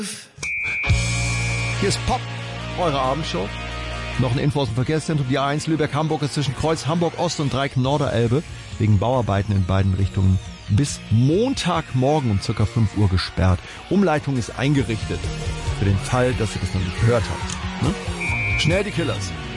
Hier ist Pop, eure Abendshow. Noch eine Info aus dem Verkehrszentrum. Die A1 Lübeck-Hamburg ist zwischen Kreuz Hamburg-Ost und Dreieck-Norderelbe wegen Bauarbeiten in beiden Richtungen bis Montagmorgen um ca. 5 Uhr gesperrt. Umleitung ist eingerichtet. Für den Fall, dass ihr das noch nicht gehört habt. Ne? Schnell die Killers.